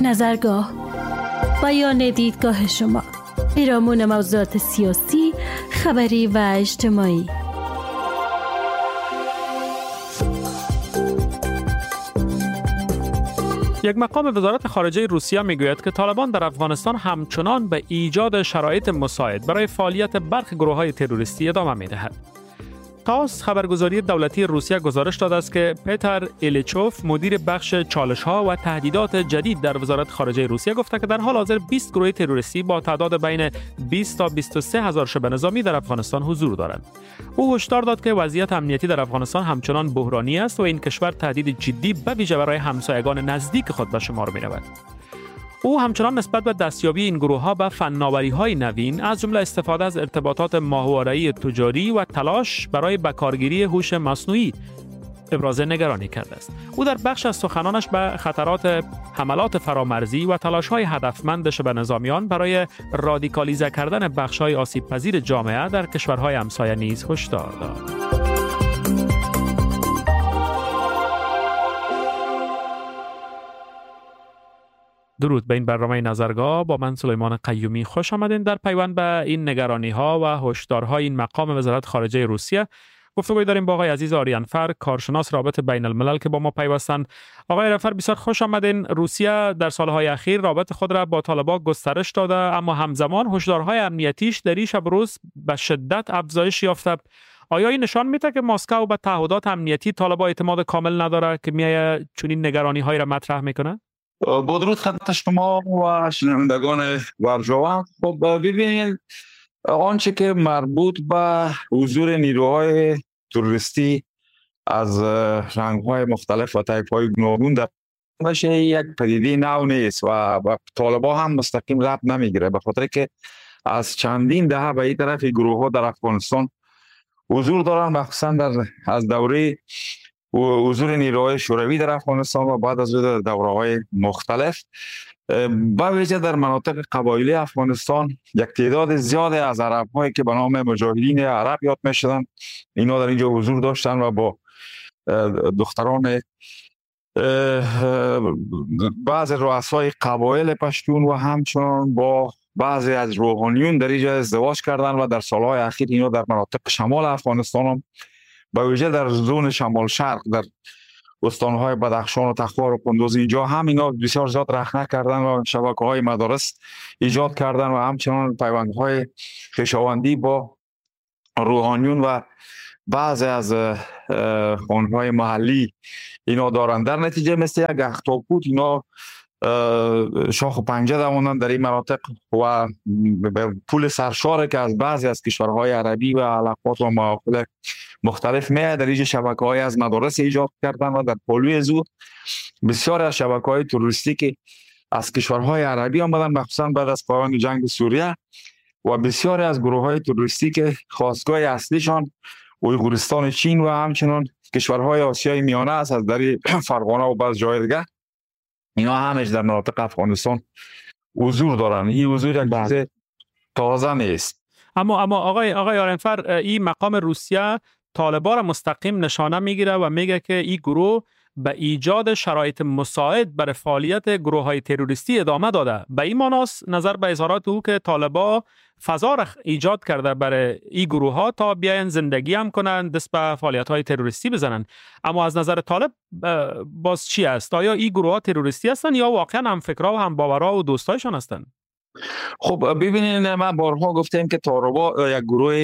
نظرگاه، بیان دیدگاه شما، پیرامون موضوعات سیاسی، خبری و اجتماعی. یک مقام وزارت خارجه روسیه میگوید که طالبان در افغانستان همچنان به ایجاد شرایط مساعد برای فعالیت برخی گروه‌های تروریستی ادامه می‌دهد. تاس خبرگزاری دولتی روسیه گزارش داده است که پیتر ایلیچوف مدیر بخش چالش‌ها و تهدیدات جدید در وزارت خارجه روسیه گفته که در حال حاضر 20 گروه تروریستی با تعداد بین 20 تا 23 هزار شبه نظامی در افغانستان حضور دارند. او هشدار داد که وضعیت امنیتی در افغانستان همچنان بحرانی است و این کشور تهدید جدی به ویژه برای همسایگان نزدیک خود به شمار می‌رود. او همچنان نسبت به دستیابی این گروه‌ها به فناوری‌های نوین از جمله استفاده از ارتباطات ماهواره‌ای تجاری و تلاش برای بکارگیری هوش مصنوعی ابراز نگرانی کرده است. او در بخش از سخنانش به خطرات حملات فرامرزی و تلاش‌های هدفمند شبه نظامیان برای رادیکالیزه کردن بخش‌های آسیب‌پذیر جامعه در کشورهای همسایه نیز هشدار داد. درود به این برنامه نظرگاه. با من سلیمان قیومی خوش آمدین. در پیوند به این نگرانی‌ها و هشدارهای این مقام وزارت خارجه روسیه گفتگوی داریم با آقای عزیز آریانفر، کارشناس رابط بین الملل که با ما پیوستند. آقای آریانفر بسیار خوش آمدین. روسیه در سالهای اخیر رابط خود را با طالبان گسترش داده، اما همزمان هشدارهای امنیتیش در این شب روز به شدت افزایش یافته. آیا این نشان میده که مسکو به تعهدات امنیتی طالبان اعتماد کامل نداره که میایه چنین نگرانی‌های را مطرح میکنه؟ با درود خدمت شما و شنوندگان ورژاوه. خب ببینید، آنچه که مربوط به حضور نیروهای تروریستی از رنگ‌های مختلف و طیف‌های گوناگون در باشه یک پدیده نو نیست و طالبان هم مستقیم ربط نمیگیره، به خاطر که از چندین دهه به این طرف گروه‌ها در افغانستان حضور دارن، مخصوصا از دوره حضور نیروهای شوروی در افغانستان و بعد از دوره‌های مختلف. با ویژه در مناطق قبایلی افغانستان یک تعداد زیاد از عرب‌هایی که به نام مجاهدین عرب یاد می‌شدن، اینا در اینجا حضور داشتن و با دختران بعض رؤسای قبایل پشتون و همچنان با بعضی از روحانیون در اینجا ازدواج کردن و در سالهای اخیر اینا در مناطق شمال افغانستان هم با ویژه در زون شمال شرق در استانهای بدخشان و تخار و کندوز اینجا هم اینا بسیار زیاد رخنه کردن و شبکه‌های مدارس ایجاد کردن و همچنان پیوندهای خویشاوندی با روحانیون و بعضی از خانهای محلی اینا دارن. در نتیجه مثل یک اختاپوت اینا شاخ و پنجه دموندن در این مناطق و پول سرشاره که از بعضی از کشورهای عربی و علاقات و مواقع مختلف میاد در اینجا شبکه‌های از مدارس ایجاد کردن و در پلوی زو بسیار از شبکه‌های تروریستی که از کشورهای عربی آمدن، مخصوصا بعد از پایان جنگ سوریه، و بسیاری از گروه‌های تروریستی که خاستگاه اصلیشان اویغورستان چین و همچنان کشورهای آسیای میانه است، از در فرغانه و بعض جای دیگه، اینا همش در مناطق افغانستان حضور دارن. این حضور یک چیز تازه نیست. اما آقای آریانفر، این مقام روسیه طالبان را مستقیم نشانه میگیره و میگه که این گروه به ایجاد شرایط مساعد برای فعالیت گروه‌های تروریستی ادامه داده. به این معناست نظر به اظهارات او که طالبان فضا را ایجاد کرده برای این گروه‌ها تا بیاین زندگی هم کنن، دست به فعالیت‌های تروریستی بزنن. اما از نظر طالب باز چی است؟ آیا این گروه‌ها تروریستی هستند یا واقعا هم فکرها و هم باورها و دوستایشان هستند؟ خب ببینید، من بارها گفتم که طالبان یک گروه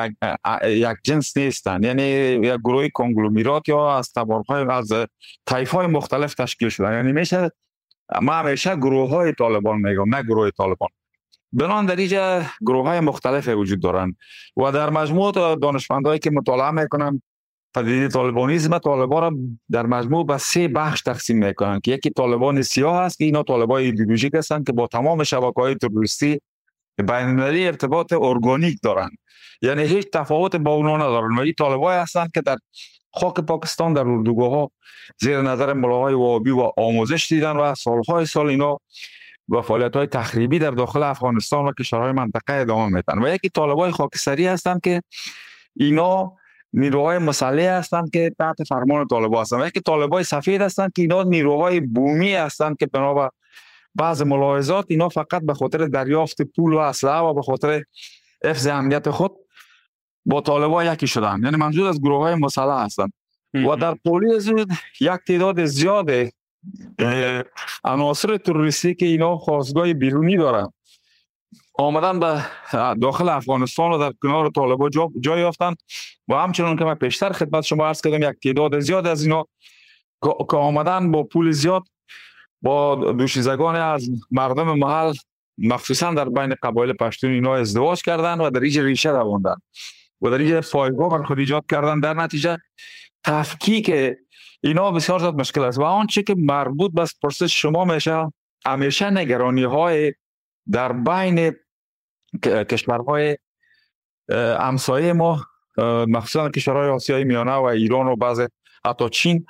یک جنس نیستند، یعنی یک گروه کنگلومرات یا از تبارهای از طیف‌های مختلف تشکیل شدن. یعنی میشه ما همیشه گروه‌های طالبان میگم، نه گروه طالبان. بنان در اینجا گروه‌های مختلف وجود دارند و در مجموع دانشمندایی که مطالعه میکنن پدیده طالبانیسم، طالبان را در مجموع به 3 بخش تقسیم میکنن که یکی طالبان سیاه است که اینا طالبان ایدئولوژیک هستند که با تمام شبکه‌های تروریستی بین‌المللی ارتباط ارگانیک دارند، یعنی هیچ تفاوت با اونها ندارن و این طالبان هستند که در خاک پاکستان در اردوگاه‌ها زیر نظر ملاهای وهابی و آموزش دیدن و سالهای سال اینا و فعالیت‌های تخریبی در داخل افغانستان و کشورهای منطقه ادامه میدن. و یکی طالبان خاکستری هستند که اینا نیروهای مسلح هستند که تحت فرمان طالبان هستند. و یکی طالبان سفید هستند که اینا نیروهای بومی هستند که بنا بعض ملاحظات اینا فقط به خاطر دریافت پول و اسلحه و به خاطر حفظ امنیت خود با طالبان یکی شدن، یعنی منظور از گروه های مسلح هستند و در پولیس یک تعداد زیاد عناصر تروریستی که اینا خواستگاه بیرونی دارن آمدن به داخل افغانستان و در کنار طالبان جای یافتن و همچنان که من پیشتر خدمت شما عرض کردم یک تعداد زیاد از اینا که آمدن با پول زیاد با دوشیزگان از مردم محل مخصوصا در بین قبایل پشتون اینا ازدواج کردن و در اینجا ریشه رواندن و در اینجا پایگاه بر خود ایجاد کردن. در نتیجه تفکیک اینا بسیار زیاد مشکل است و آنچه که مربوط به پرسش شما میشه همیشه نگرانی های در بین کشورهای همسایه ما مخصوصا کشورهای آسیای میانه و ایران و بعض حتی چین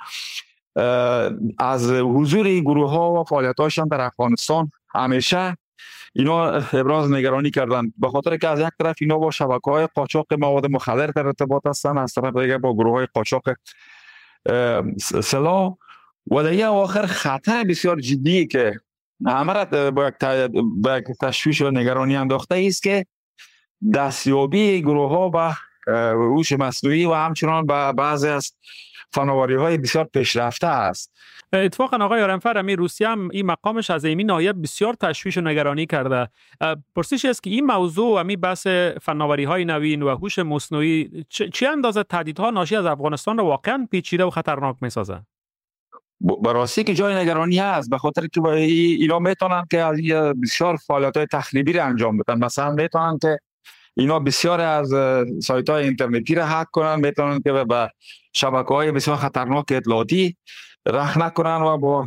از حضور گروه ها و فعالیت هاشان در افغانستان همیشه اینا ابراز نگرانی کردن به خاطر که از یک طرف اینا با شبکه های قاچاق مواد مخدر در ارتباط هستند، از طرف دیگه با گروه های قاچاق سلاح و دیگه آخر خطر بسیار جدی که همه را با یک تشویش و نگرانی انداخته است که دستیابی گروه ها به هوش مصنوعی و همچنان به بعضی از فناوری های بسیار پیشرفته است. اتفاقا آقای آرنفر امی روسیه هم این مقامش از این ناحیه بسیار تشویش و نگرانی کرده. پرسش است که این موضوع و این بحث فناوری های نوین و هوش مصنوعی چه اندازه تهدیدها ناشی از افغانستان را واقعا پیچیده و خطرناک میسازه؟ براستی که جای نگرانی هست به خاطر که اینا میتونن که بسیار فعالیت های تخریبی را انجام بدن. مثلا میتونن که اینا بسیار از سایت های اینترنتی را هک کنن، میتونن که به شبکه های بسیار خطرناک اطلاعاتی راه نکنن و با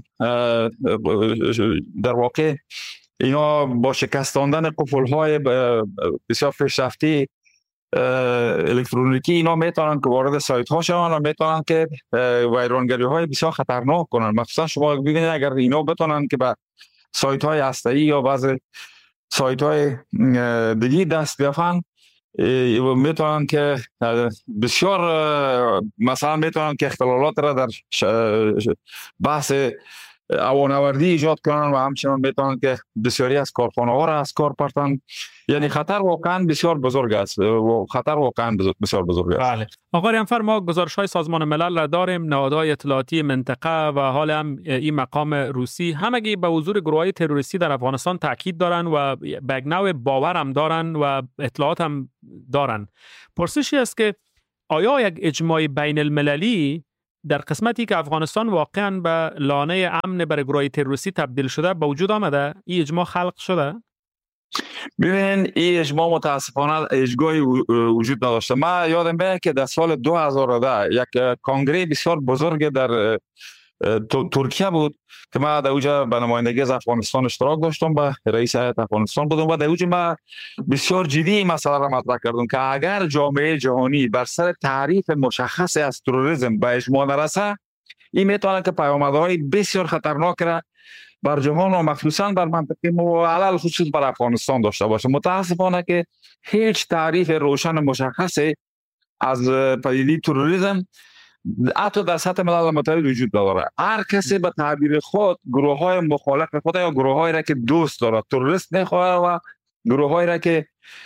در واقع اینا با شکستاندن قفل های بسیار پیشرفته الکترونیکی اینا میتونن که وارد سایت ها شوند و میتونن که ویرانگری های بسیار خطرناک کنن. مثلا شما ببینید اگر اینا بتونن که به سایت های هسته‌ای یا بعض سایت های دیگه دست بیافن میتونن که بسیار مثلا میتونن که اختلالات را در بحث اوانوردی ایجاد کنن و همچنان میتونن که بسیاری از کارخانه ها را از کار پرتن. یعنی خطر واقعا بسیار بزرگ است و خطر واقعا بسیار بزرگ است. بله. آقای انفر ما گزارش های سازمان ملل را داریم، نهادهای اطلاعاتی منطقه و حال هم این مقام روسی همگی به حضور گروه‌های تروریستی در افغانستان تاکید دارن و به نوع باور هم دارن و اطلاعات هم دارن. پرسشی است که آیا یک اجماع بین المللی در قسمتی که افغانستان واقعا به لانه امن برای گروه‌های تروریستی تبدیل شده به وجود آمده؟ این اجماع خلق شده؟ ببین این اجماع متاسفانه اجماعی وجود نداشته. من یادم میاد که در سال 2010 یک کنگره بسیار بزرگ در ترکیه بود که من در اونجا به نمایندگی از افغانستان اشتراک داشتم، با رئیس هیئت افغانستان بودم و در اونجا من بسیار جدی این مسئله را مطرح کردم که اگر جامعه جهانی بر سر تعریف مشخص از تروریسم به اجماع نرسه این میتونه که پیامدهای بسیار خطرناک را بر جهان و مخصوصا بر منطقه ما علل خصوص بر افغانستان داشته باشه. متاسفانه که هیچ تعریف روشن مشخصی از پدیده تروریسم حتی در سطح ملل متحد وجود داره. هر کسی به تعبیر خود گروه های مخالف خود یا گروه هایی را که دوست داره تروریست میخواه و گروه هایی را که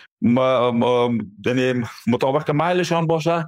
مطابق میلشان باشه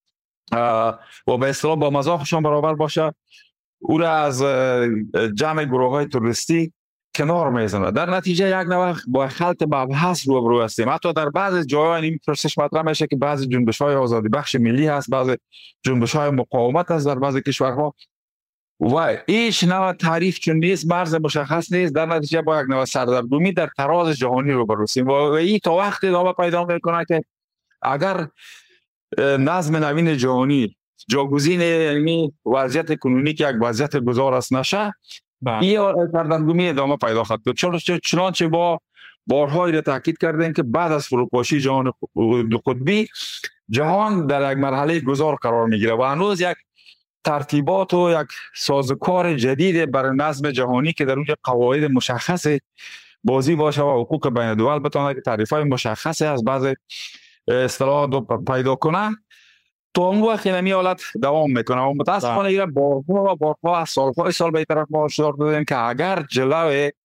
و به اصطلاح با مذاقشان برابر باشه او را از جمع گروه های تروریستی کنار میزنه. در نتیجه یک نوع با خلط مبحث روبرو هستیم. حتی در بعض جاها این پرسش مطرح میشه که بعضی جنبش های آزادی بخش ملی هست، بعضی جنبش های مقاومت هست در بعضی کشورها و هیچ نوع تعریف چون نیست، مرز مشخص نیست. در نتیجه با یک نوع سردرگمی در تراز جهانی روبرو هستیم و این تا وقتی ادامه پیدا میکنه که اگر نظم نوین جهانی جاگزین علمی وضعیت کنونی که یک وضعیت گذار است نشه این سردرگمی ادامه پیدا خواهد کرد. چنانچه با بارها را تاکید کردیم که بعد از فروپاشی جهان دو قطبی جهان در یک مرحله گذار قرار میگیره و هنوز یک ترتیبات و یک سازوکار جدید برای نظم جهانی که در اونجا قواعد مشخص بازی باشه و حقوق بین الدول بتونه که تعریف‌های مشخصی از بعض اصطلاحات پیدا کنه تو اون وقت نمی حالت دوام میکنه و متاسفانه بارها از سال به طرف ما هشدار دادیم که اگر جلوی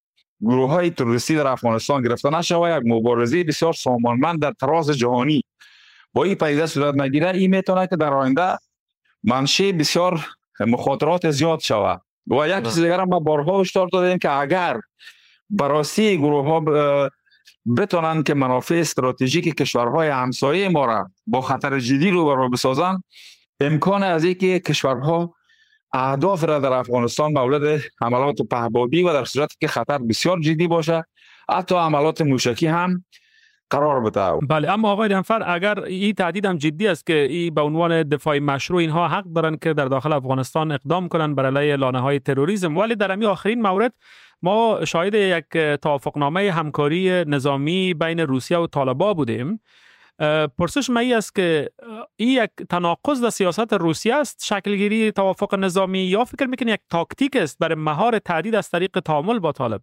گروه‌های تروریستی در افغانستان گرفته نشود، یک مبارزه بسیار سامانمند در تراز جهانی با این پدیده صورت نگیره، این میتونه که در آینده منشأ بسیار مخاطرات زیاد شود. و یک چیز دیگر هم ما بارها هشدار دادیم که اگر براستی گروه‌ها بتونن که منافع استراتژیک کشورهای همسایه ما را با خطر جدی روبرو بسازن، امکان از اینکه کشورها اهداف را در افغانستان مورد حملات پهپادی و در صورتی که خطر بسیار جدی باشه حتی حملات موشکی هم قرار بده. بله، اما آقای دنفر اگر این تهدید هم جدی است که این به عنوان دفاع مشروع اینها حق دارن که در داخل افغانستان اقدام کنن بر علیه لانه‌های تروریسم، ولی در همین آخرین مورد ما شاهد یک توافقنامه همکاری نظامی بین روسیه و طالبان بودیم. پرسش من است که این یک تناقض در سیاست روسیه است شکلگیری توافق نظامی، یا فکر میکنید یک تاکتیک است برای مهار تهدید از طریق تعامل با طالب؟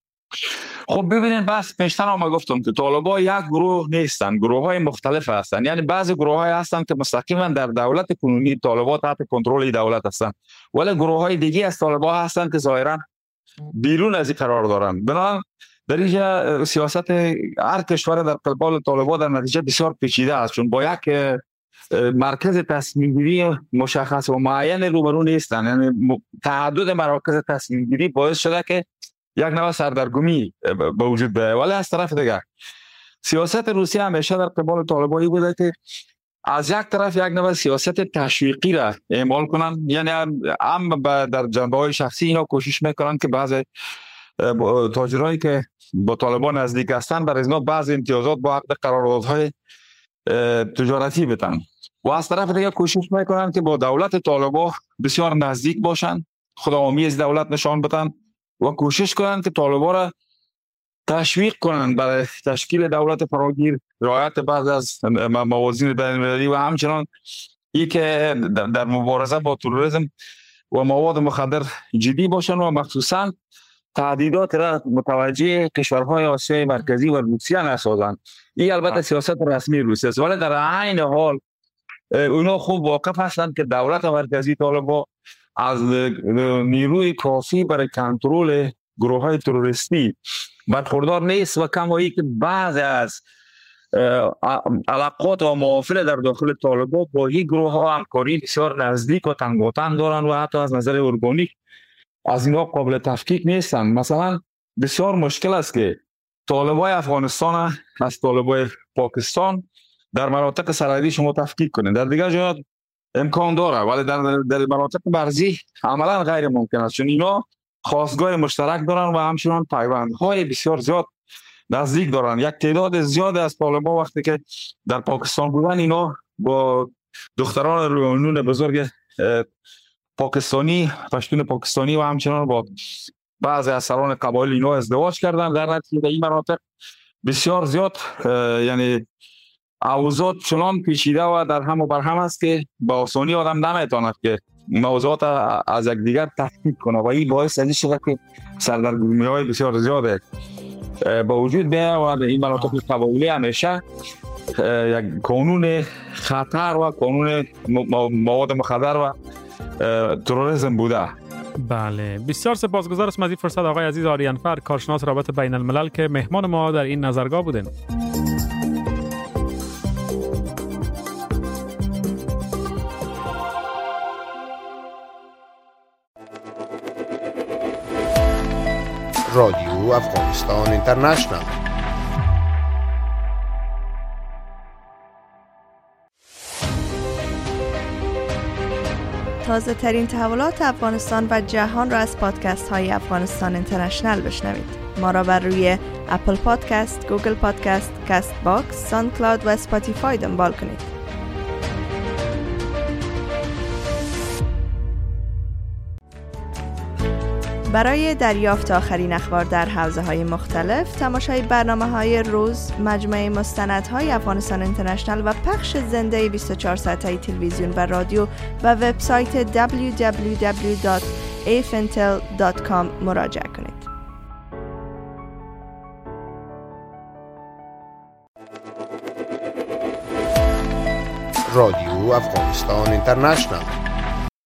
خب ببینید، بس پیشتر هم گفتم که طالبان یک گروه نیستن، گروه های مختلف هستن. یعنی بعضی گروه های هستن که مستقیما در دولت کنونی طالبان تحت کنترل دولت هستن، ولی گروه های دیگه از طالبان هستن که ظاهرا بیرون از این قرار دارن. بنابراین در اینجا سیاست هر کشور در قبال طالبان در نتیجه بسیار پیچیده است، چون با یک مرکز تصمیم گیری مشخص و معین روبرو نیستن. یعنی تعدد مراکز تصمیم گیری باعث شده که یک نوع سردرگمی به وجود بیاید. ولی از طرف دیگر سیاست روسیه همیشه در قبال طالبان بوده که از یک طرف یک نوع سیاست تشویقی را اعمال کنن، یعنی هم در جنبه‌های شخصی اینا کوشش میکنن که بعضی تاجرایی که با طالبان نزدیک هستن برای اینا بعضی امتیازات با عقد قراردادهای تجارتی بدن، و از طرف دیگر کوشش میکنن که با دولت طالبان بسیار نزدیک باشن، خودآمیز دولت نشان بدن و کوشش کنن که طالبان را تشویق کنن برای تشکیل دولت فراگیر، رعایت بعض از موازین بین‌المللی و همچنان ای که در مبارزه با تروریسم و مواد مخدر جدی باشن و مخصوصا تهدیدات را متوجه کشورهای آسیای مرکزی و روسیه نسازند. این البته سیاست رسمی روسیه است، ولی در عین حال اونا خوب واقف هستند که دولت مرکزی طالبان از نیروی کافی برای کنترل گروه‌های تروریستی برخوردار نیست و کمایی که بعضی از علاقات و موافل در داخل طالبان با این گروه‌ها همکاری بسیار نزدیک و تنگاتنگ دارند و حتی از نظر ارگانیک از اینا قابل تفکیک نیستند. مثلا بسیار مشکل است که طالبان افغانستان از طالبان پاکستان در مناطق سرحدی شما تفکیک کنید، در دیگر جهات امکان داره، ولی در مناطق مرزی عملا غیر ممکن است، چون اینا خواستگاه مشترک دارن و همچنان پیوندهای بسیار زیاد نزدیک دارن. یک تعداد زیاد از طالبان وقتی که در پاکستان بودن اینا با دختران روحانیون بزرگ پاکستانی، پشتون پاکستانی و همچنان با بعضی از سران قبایل اینا ازدواج کردن. در نتیجه این مناطق بسیار زیاد یعنی اوضاع چنان پیچیده و در هم و بر هم است که با آسانی آدم نمیتواند که موضوعات از یک دیگر تفکیک کنه و این باعث از شده که سردرگمی‌های بسیار زیاده با وجود بیاید و این مناطق قبایلی همیشه یک قانون خطر و قانون مواد مخدر و تروریسم بوده. بله، بسیار سپاسگزار از این فرصت آقای عزیز آریانفر، کارشناس رابطه بین الملل که مهمان ما در این نظرگاه بودن. رادیو افغانستان اینترنشنال. تازه ترین تحولات افغانستان و جهان را از پادکست های افغانستان اینترنشنال بشنوید. ما را بر روی اپل پادکست، گوگل پادکست، کست باکس، ساوند کلاود و اسپاتیفای دنبال کنید. برای دریافت آخرین اخبار در حوزه‌های مختلف، تماشای برنامه‌های روز، مجموعه مستندهای افغانستان اینترنشنال و پخش زنده 24 ساعته تلویزیون و رادیو و وبسایت www.afintel.com مراجعه کنید. رادیو افغانستان اینترنشنال.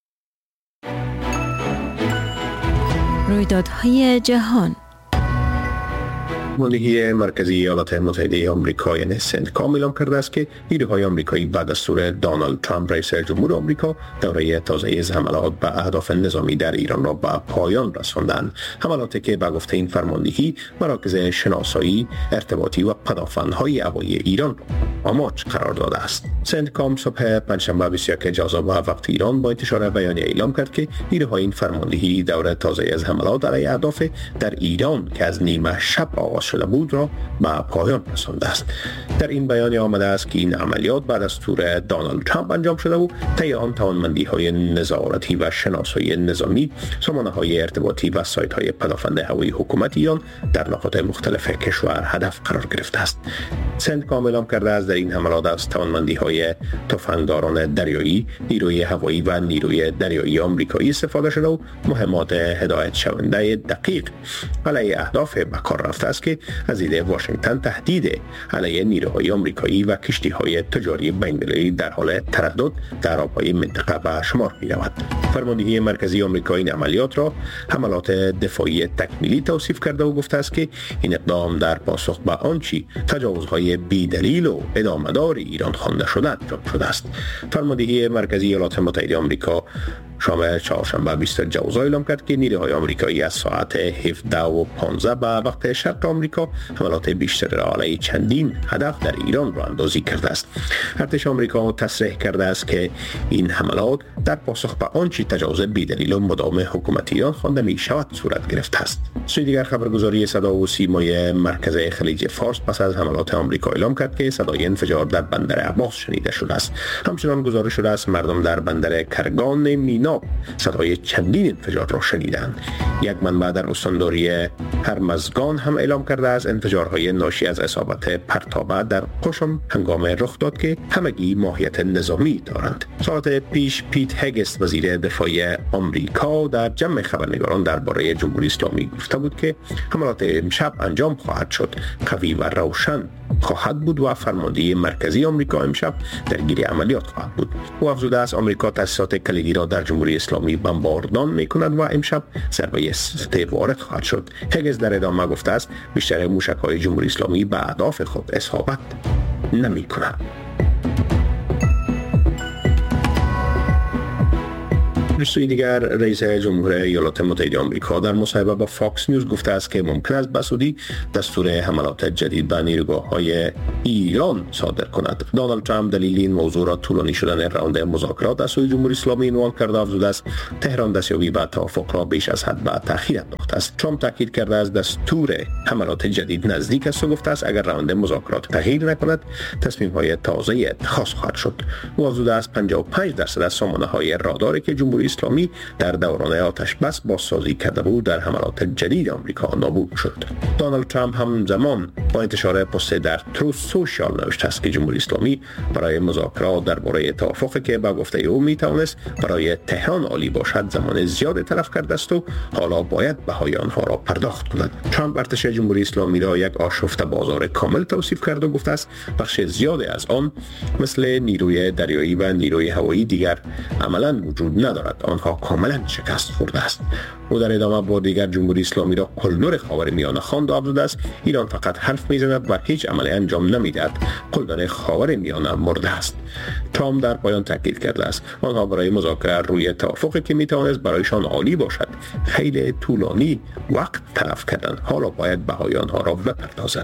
رویدادهای جهان، فرماندهی مرکزی ایالات متحده آمریکا یعنی سنتکام اعلام کرده است که نیروهای آمریکایی به دستور دونالد ترامپ رئیس جمهور آمریکا دوره تازه از حملات به اهداف نظامی در ایران را به پایان رساندند. حملاتی که به گفته این فرماندهی مراکز شناسایی، ارتباطی و پدافندهای هوایی ایران را آماج قرار داده است. سنتکام صبح پنجشنبه 21 ژانویه به وقت ایران با انتشار بیانیه اعلام کرد که نیروهای این فرماندهی دوره تازه از حملات علیه اهداف در ایران که از نیمه شب آغاز شده بود را به پایان رسانده است. در این بیانیه آمده است که این عملیات بعد از دستور دونالد ترامپ انجام شده و طی آن توانمندی‌های نظارتی و شناسایی نظامی، سامانه‌های ارتباطی و سایت‌های پدافند هوایی حکومت ایران در نقاط مختلف کشور هدف قرار گرفته است. سنتکام اعلام کرده است در این حملات از توانمندی‌های تفنگداران دریایی، نیروی هوایی و نیروی دریایی آمریکایی استفاده شده و مهمات هدایت شونده دقیق علیه اهداف به کار رفته است که از دید واشنگتن تهدید علیه نیروهای آمریکایی و کشتی‌های تجاری بین‌المللی در حال تردد در آب‌های منطقه به شمار می‌رود. فرماندهی مرکزی آمریکا این عملیات را حملات دفاعی تکمیلی توصیف کرده و گفته است که این اقدام در پاسخ به آنچه تجاوزهای بی‌دلیل و ادامه‌دار ایران خوانده شده انجام شده است. فرماندهی مرکزی ایالات متحده آمریکا شام چهارشنبه 20 ژانویه اعلام کرد که نیروهای آمریکایی از ساعت 17:15 به وقت شرق آمریکا حملات بیشتر را علیه چندین هدف در ایران را اندازی کرده است. ارتش آمریکا تصریح کرده است که این حملات در پاسخ به آنچه تجاوز بی‌دلیل و مداوم حکومت ایران خوانده می شود صورت گرفته است. سوی دیگر خبرگزاری صدا و سیمای مرکز خلیج فارس پس از حملات آمریکا اعلام کرد که صدای انفجار در بندر عباس شنیده شده است. همچنان گزارش شده است مردم در بندر کرگان مینا صدای چندین انفجار را شنیدند. یک منبع در استانداری هرمزگان هم اعلام کرده است انفجارهای ناشی از اصابت پرتابه در قشم هنگام رخ داد که همگی ماهیت نظامی دارند. ساعت پیش پیت هگست وزیر دفاع آمریکا در جمع خبرنگاران درباره جمهوری اسلامی گفته بود که حملات امشب انجام خواهد شد، قوی و روشن خواهد بود و فرماندهی مرکزی آمریکا امشب درگیر عملیات خواهد بود. او افزوده است آمریکا تأسیسات کلیدی را در جمهوری اسلامی بمباردان می‌کند و امشب ضربه سه وارد خواهد شد. هگز در ادامه گفته است بیشتر موشک‌های جمهوری اسلامی به اهداف خود اصابت نمی‌کنند. سوی دیگر رئیس جمهور ایالات متحده آمریکا در مصاحبه با فاکس نیوز گفته است که ممکن است بسودی دستور حملات جدید به نیروگاه‌های ایران صادر کند. دونالد ترامپ دلیل این موضوع را طولانی شدن راند مذاکرات از سوی جمهوری اسلامی عنوان کرده افزوده است تهران دستیابی به توافق را بیش از حد به تأخیر انداخته است. ترامپ تاکید کرده است دستور حملات جدید نزدیک است و گفته است اگر راند مذاکرات تغییر نکند تصمیم‌های تازه اتخاذ خواهد شد. او افزوده است 55% از سامانه‌های راداری که جمهوری اسلامی در دوران آتش بس بازسازی کرده بود در حملات جدید آمریکا نابود شد. دونالد ترامپ همزمان با انتشار پست در تروث سوشال نوشته است که جمهوری اسلامی برای مذاکرات درباره توافقی که با گفته او میتوانست برای تهران عالی باشد زمان زیاد تلف کرده است و حالا باید بهای آنها را پرداخت کند. ترامپ ارتش جمهوری اسلامی را یک آشفته بازار کامل توصیف کرده و گفته است بخش زیادی از آن مثل نیروی دریایی و نیروی هوایی دیگر عملاً وجود ندارد، آنها کاملا شکست خورده است. او در ادامه با دیگر جمهوری اسلامی را قلدر خاورمیانه خواند و افزوده است ایران فقط حرف میزند و هیچ عملی انجام نمیدهد، قلدر خاورمیانه مرده است. ترامپ در پایان تاکید کرده است آنها برای مذاکره روی توافقی که میتوانست برایشان عالی باشد خیلی طولانی وقت تلف کردند، حالا باید بهای آنها را بپردازد.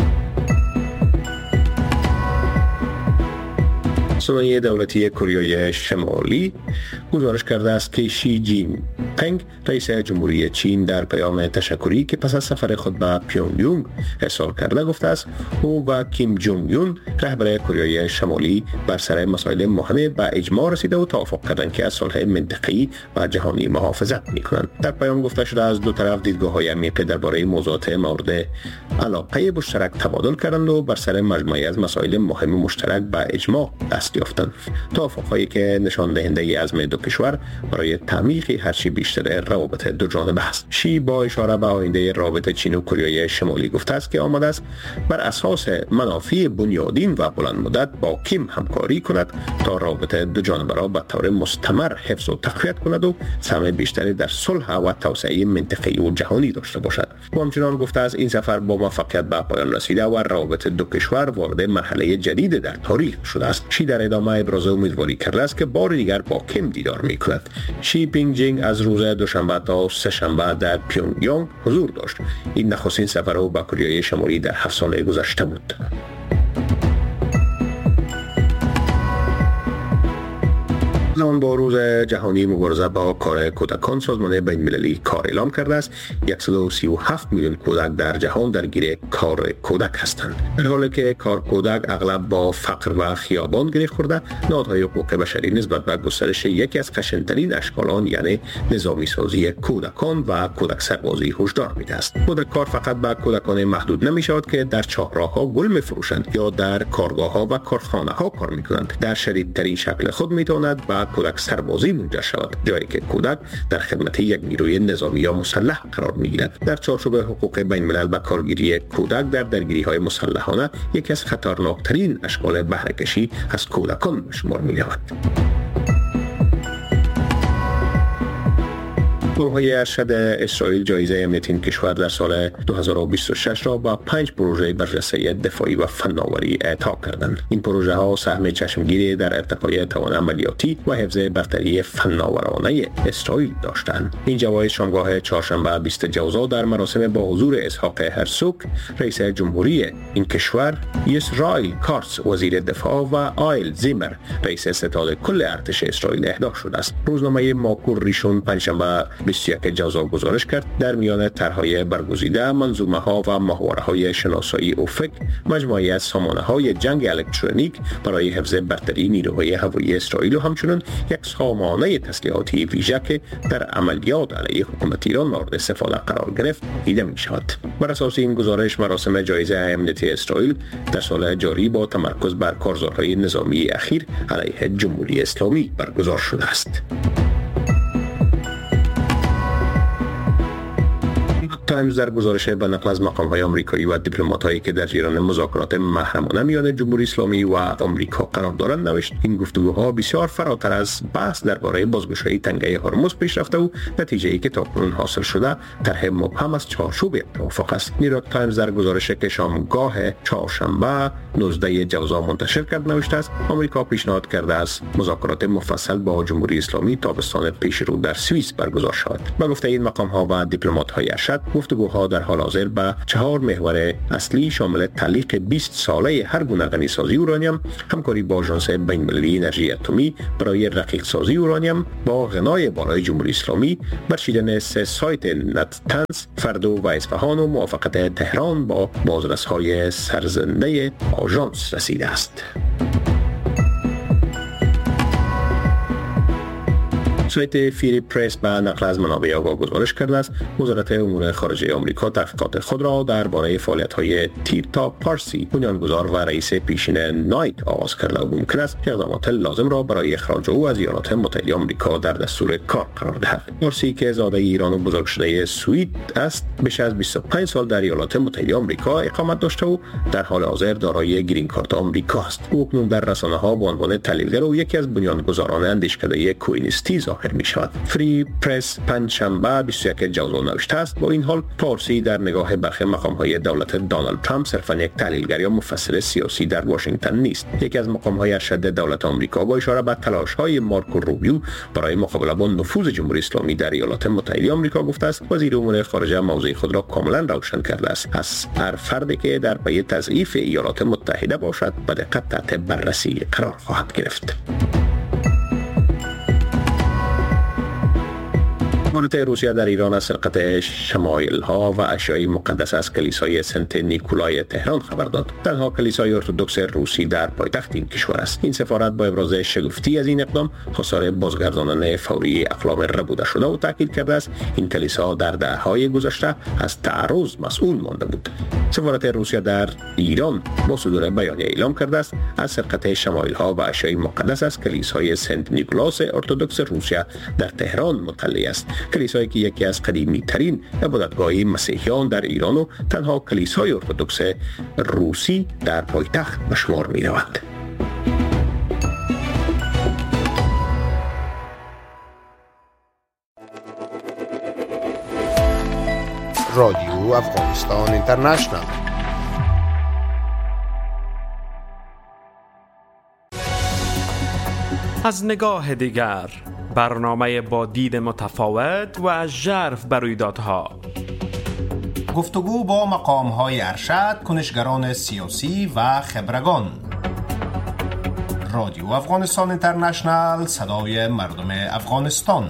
سخنگوی دولتی کره شمالی گزارش کرده است که شی جین پینگ رئیس جمهوری چین در پیام تشکری که پس از سفر خود به پیونگیانگ ارسال کرده گفته است او و کیم جونگ یون رهبر کره شمالی بر سر مسائل مهم به اجماع رسیده و توافق کردند که از صلح منطقه‌ای و جهانی محافظت می‌کنند. در پیام گفته شده از دو طرف دیدگاه‌های عمیق درباره موضوعات مورد علاقه مشترک تبادل کردند و بر سر مجموعه‌ای از مسائل مهم مشترک به اجماع دست یافتند. توافق‌هایی که نشان دهنده عزم دو دو کشور برای تعمیق هرچی بیشتر روابط دو جانبه است. شی با اشاره به آینده رابطه چین و کره شمالی گفته است که آماده است بر اساس منافع بنیادین و بلند مدت با کیم همکاری کند تا رابطه دو جانبه را به طور مستمر حفظ و تقویت کند و سهم بیشتری در صلح و توسعه منطقه‌ای و جهانی داشته باشد. و همچنان گفته است این سفر با موفقیت به پایان رسیده و روابط دو کشور وارد مرحله جدید در تاریخ شده است. شی در ادامه ابراز امیدواری کرده است که بار دیگر با کیم دیدار می‌کند. شی پینگ جینگ از روز دوشنبه تا سه‌شنبه در پیونگ یانگ حضور داشت. این نخستین سفر او به کره شمالی در 7 سال گذشته بود. زمان با روز جهانی مبارزه با کار کودکان سازمان بین‌المللی کار اعلام کرده است. 137 میلیون کودک در جهان درگیر کار کودک هستند. در حالی که کار کودک اغلب با فقر و خیابان گره خورده، نهادهای حقوق بشری نسبت به گسترش یکی از خشن‌ترین اشکال آن یعنی نظامی سازی کودکان و کودک سربازی هشدار میده است. کودک کار فقط به کودکان محدود نمی شود که در چهارراه‌ها گل می‌فروشند یا در کارگاه‌ها و کارخانه‌ها کار می‌کنند. در شدیدترین شکل خود می‌تواند به کودک سربازی منجر شود، جایی که کودک در خدمت یک نیروی نظامی یا مسلح قرار می‌گیرد. در چارچوب حقوق بین‌الملل به کارگیری کودک در درگیری‌های مسلحانه یکی از خطرناکترین اشکال بهره‌کشی از کودکان به شمار می‌رود. جمهوری ارشد اسرائیل جایزه امنیت این کشور در سال 2026 را با 5 پروژه برجسته دفاعی و فناوری اعطا کردند. این پروژه ها سهم چشمگیری در ارتقای توان عملیاتی و حفظ برتری فناورانه اسرائیل داشتند. این جوایز شامگاه چهارشنبه 20 جوزا در مراسم با حضور اسحاق هرزوگ رئیس جمهوری این کشور، اسرائیل کارتز وزیر دفاع و آیل زیمر رئیس ستاد کل ارتش اسرائیل اهدا شده است. روزنامه ماکور ریشون پنجشنبه 21 جوزا گزارش کرد در میان طرح‌های برگزیده، منظومه‌ها و محوره‌های شناسایی افق، مجموعه‌ای از سامانه‌های جنگ الکترونیک برای حفظ برتری نیروهای هوایی اسرائیل و همچنین یک سامانه تسلیحاتی ویژه که در عملیات علیه حکومت ایران مورد استفاده قرار گرفت دیده می‌شود. بر اساس این گزارش مراسم جایزه امنیت اسرائیل در سال جاری با تمرکز بر کارزارهای نظامی اخیر علیه جمهوری اسلامی برگزار شده است. تایمز در گزارش به نقل از مقام‌های آمریکایی و دیپلمات‌هایی که در جریان مذاکرات محرمانه میان جمهوری اسلامی و آمریکا قرار دارند نوشت این گفتگوها بسیار فراتر از بحث درباره بازگشایی تنگه هرمز پیش رفته و نتیجه‌ای که تاکنون حاصل شده طرح مبهم از چارچوب توافق است. نیویورک تایمز در گزارش که شامگاه چهارشنبه 19 جوزا منتشر کرد نوشته است آمریکا پیشنهاد کرده است مذاکرات مفصل با جمهوری اسلامی تابستان پیش رو در سوئیس برگزار شود. با گفته این مقام‌ها و دیپلمات‌های ارشد گفتگوها در حال حاضر به 4 محور اصلی شامل تعلیق 20 ساله هر گونه غنیسازی اورانیم، همکاری با آژانس بین‌المللی انرژی اتمی برای رقیق سازی اورانیم با غنای بالای جمهوری اسلامی، برچیدن 3 سایت نتنز، فردو و اصفهان و موافقت تهران با بازرس‌های سرزنده آژانس رسیده است. سایت فری پرس به نقل از منابع آگاه گزارش کرده است وزارت امور خارجه آمریکا تحقیقات خود را درباره فعالیت‌های تیرتا پارسی بنیانگذار و رئیس پیشین نایک آغاز کرده و ممکن است اقدامات لازم را برای اخراج او از ایالات متحده آمریکا در دستور کار قرار دهد. پارسی که زاده ایران و بزرگ شده سوئد است بیش از 25 سال در ایالات متحده آمریکا اقامت داشته و در حال حاضر دارای گرین کارت آمریکا است. او اکنون در رسانه‌ها به عنوان تحلیلگر و یکی از بنیانگذاران اندیشکده کوینیستی ظاهر می شود. فری پرس پنجشنبه 21 جوزا نوشته است با این حال پارسی در نگاه برخی مقام‌های دولت دونالد ترامپ صرفاً یک تحلیلگر یا مفسر سیاسی در واشنگتن نیست. یکی از مقام‌های ارشد دولت آمریکا با اشاره به تلاش‌های مارکو روبیو برای مقابله با نفوذ جمهوری اسلامی در ایالات متحده آمریکا گفته است وزیر امور خارجه موضع خود را کاملاً روشن کرده است. پس هر فردی که در پی تضعیف ایالات متحده باشد به دقت تحت بررسی قرار خواهد گرفت. اخبارات روسیه در ایران از سرقت شمایل‌ها و اشیای مقدس از کلیسای سنت نیکولای تهران خبر داد. تنها کلیسای ارتدوکس روسی در پایتخت این کشور است. این سفارت با ابراز شگفتی از این اقدام خواستار بازگرداندن فوری اقلام ربوده شده و تاکید کرده است این کلیسا در دهه‌های گذشته از تعرض مسئول مانده بود. سفارت روسیه در ایران با صدور بیانیه اعلام کرده است از سرقت شمایل‌ها و اشیای مقدس از کلیسای سنت نیکولاس ارتدوکس روسیه در تهران مطلع است. کلیسایی که یکی از قدیمی ترین عبادتگاه مسیحیان در ایران و تنها کلیسای ارتدوکس روسی در پایتخت به شمار می رود. رادیو افغانستان اینترنشنال. از نگاه دیگر، برنامه با دید متفاوت و ژرف بر رویدادها. گفتگو با مقام‌های ارشد، کنشگران سیاسی و خبرگان. رادیو افغانستان اینترنشنال، صدای مردم افغانستان.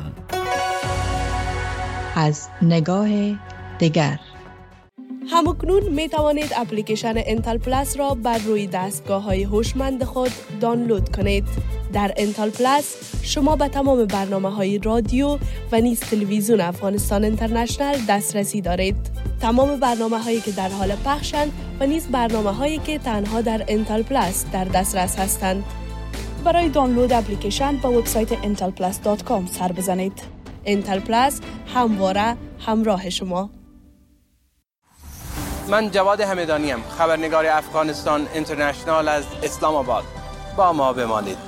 از نگاه دیگر. همکنون می توانید اپلیکیشن انتل پلاس را بر روی دستگاه‌های هوشمند خود دانلود کنید. در انتل پلاس شما به تمام برنامه‌های رادیو و نیز تلویزیون افغانستان اینترنشنال دسترسی دارید. تمام برنامه‌هایی که در حال پخشند و نیز برنامه‌هایی که تنها در انتل پلاس در دسترس هستند. برای دانلود اپلیکیشن به وبسایت intelplus.com سر بزنید. انتل پلاس همواره همراه شما. من جواد همدانیم، خبرنگار افغانستان اینترنشنال از اسلام آباد. با ما بمانید.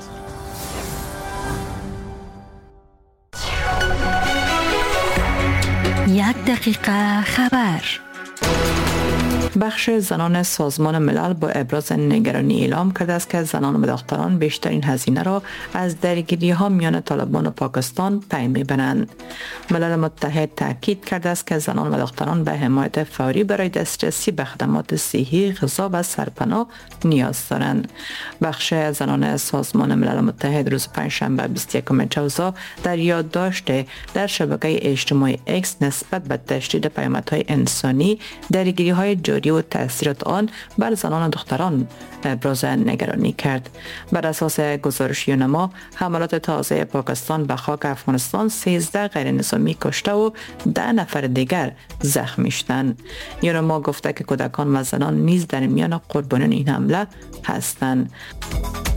یک دقیقه خبر. بخش زنان سازمان ملل با ابراز نگرانی اعلام کرده است که زنان و دختران بیشترین هزینه را از درگیری ها میان طالبان و پاکستان پی میبرند. ملل متحد تاکید کرده است که زنان و دختران به حمایت فوری برای دسترسی به خدمات صحی، غذا و سرپناه نیاز دارند. بخش زنان سازمان ملل متحد روز پنجشنبه 21 جوزا در یادداشت در شبکه اجتماعی اکس نسبت به تشدید پیامدهای انسانی، درگیری های جاری و تاثیرات آن بر زنان و دختران ابراز نگرانی کرد. بر اساس گزارش یونما، حملات تازه پاکستان به خاک افغانستان 13 غیر نظامی کشته و 10 نفر دیگر زخمی شدند. یونما گفته که کودکان و زنان نیز در میان قربانیان این حمله هستند.